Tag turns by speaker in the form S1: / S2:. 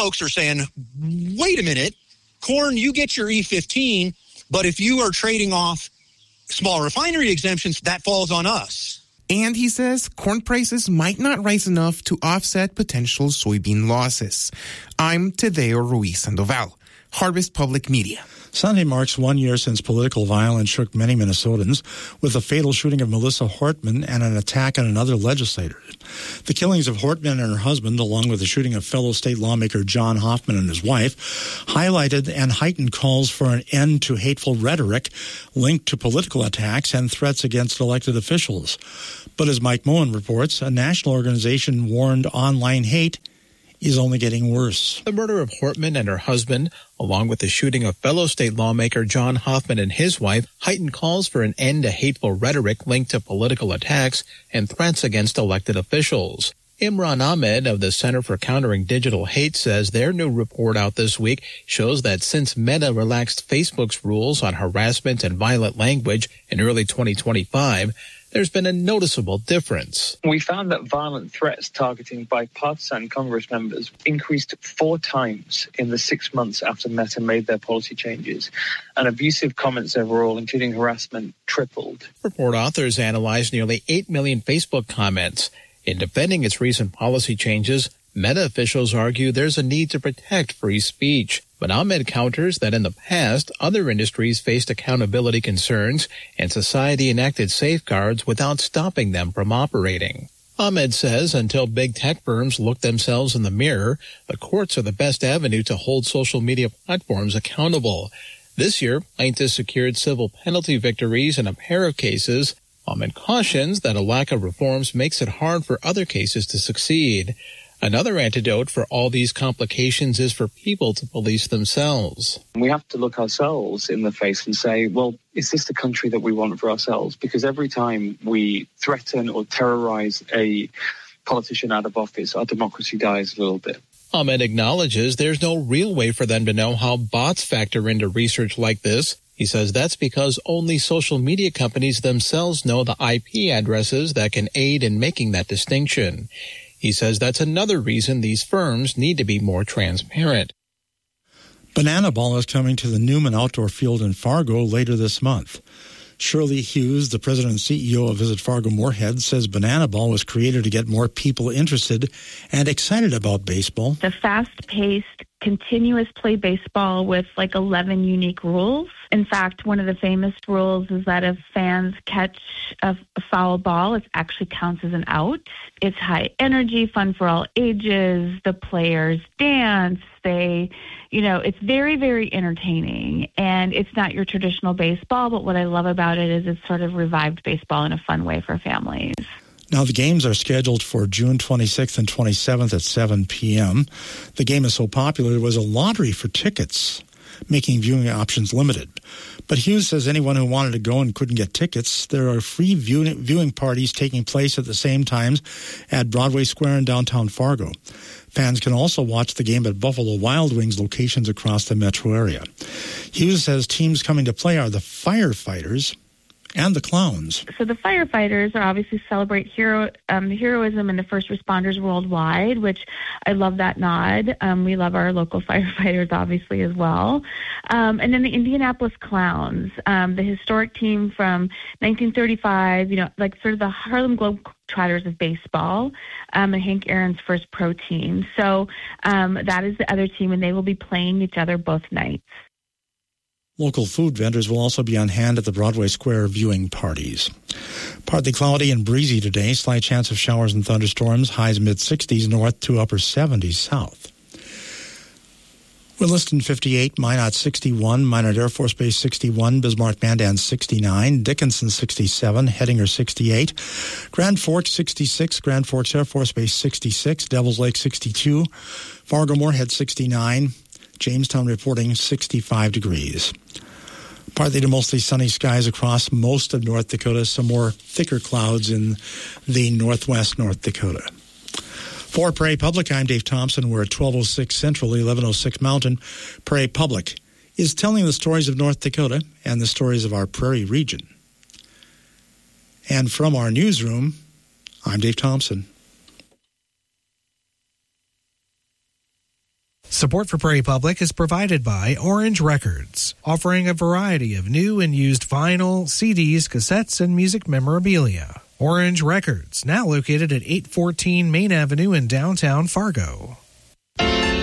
S1: folks are saying, wait a minute, corn, you get your E15, but if you are trading off small refinery exemptions, that falls on us.
S2: And he says corn prices might not rise enough to offset potential soybean losses. I'm Tadeo Ruiz Sandoval, Harvest Public Media.
S3: Sunday marks 1 year since political violence shook many Minnesotans with the fatal shooting of Melissa Hortman and an attack on another legislator. The killings of Hortman and her husband, along with the shooting of fellow state lawmaker John Hoffman and his wife, highlighted and heightened calls for an end to hateful rhetoric linked to political attacks and threats against elected officials. But as Mike Moen reports, a national organization warned online hate is only getting worse.
S4: The murder of Hortman and her husband, along with the shooting of fellow state lawmaker John Hoffman and his wife, heightened calls for an end to hateful rhetoric linked to political attacks and threats against elected officials. Imran Ahmed of the Center for Countering Digital Hate says their new report out this week shows that since Meta relaxed Facebook's rules on harassment and violent language in early 2025, there's been a noticeable difference.
S5: We found that violent threats targeting bipartisan Congress members increased 4 times in the 6 months after Meta made their policy changes, and abusive comments overall, including harassment, tripled.
S4: Report authors analyzed nearly 8 million Facebook comments. In defending its recent policy changes, Meta officials argue there's a need to protect free speech. But Ahmed counters that in the past, other industries faced accountability concerns and society enacted safeguards without stopping them from operating. Ahmed says until big tech firms look themselves in the mirror, the courts are the best avenue to hold social media platforms accountable. This year, plaintiffs secured civil penalty victories in a pair of cases. Ahmed cautions that a lack of reforms makes it hard for other cases to succeed. Another antidote for all these complications is for people to police themselves.
S5: We have to look ourselves in the face and say, well, is this the country that we want for ourselves? Because every time we threaten or terrorize a politician out of office, our democracy dies a little bit.
S4: Ahmed acknowledges there's no real way for them to know how bots factor into research like this. He says that's because only social media companies themselves know the IP addresses that can aid in making that distinction. He says that's another reason these firms need to be more transparent.
S3: Banana Ball is coming to the Newman Outdoor Field in Fargo later this month. Shirley Hughes, the president and CEO of Visit Fargo Moorhead, says Banana Ball was created to get more people interested and excited about baseball.
S6: The fast-paced, continuous play baseball with like 11 unique rules. In fact, one of the famous rules is that if fans catch a foul ball, it actually counts as an out. It's high energy, fun for all ages. The players dance. It's very, very entertaining. And it's not your traditional baseball, but what I love about it is it's sort of revived baseball in a fun way for families.
S3: Now, the games are scheduled for June 26th and 27th at 7 p.m. The game is so popular, there was a lottery for tickets, making viewing options limited. But Hughes says anyone who wanted to go and couldn't get tickets, there are free viewing parties taking place at the same times at Broadway Square in downtown Fargo. Fans can also watch the game at Buffalo Wild Wings locations across the metro area. Hughes says teams coming to play are the Firefighters and the Clowns.
S6: So the firefighters are obviously celebrate heroism and the first responders worldwide, which I love that nod. We love our local firefighters, obviously, as well. And then the Indianapolis Clowns, the historic team from 1935, like sort of the Harlem Globetrotters of baseball, and Hank Aaron's first pro team. So that is the other team, and they will be playing each other both nights.
S3: Local food vendors will also be on hand at the Broadway Square viewing parties. Partly cloudy and breezy today. Slight chance of showers and thunderstorms. Highs mid-60s north to upper 70s south. Williston 58, Minot 61, Minot Air Force Base 61, Bismarck Mandan 69, Dickinson 67, Hettinger 68, Grand Forks 66, Grand Forks Air Force Base 66, Devils Lake 62, Fargo Moorhead 69, Jamestown reporting 65 degrees. Partly to mostly sunny skies across most of North Dakota. Some more thicker clouds in the northwest North Dakota. For Prairie Public, I'm Dave Thompson. We're at 1206 Central, 1106 Mountain. Prairie Public is telling the stories of North Dakota and the stories of our prairie region. And from our newsroom, I'm Dave Thompson.
S7: Support for Prairie Public is provided by Orange Records, offering a variety of new and used vinyl, CDs, cassettes, and music memorabilia. Orange Records, now located at 814 Main Avenue in downtown Fargo.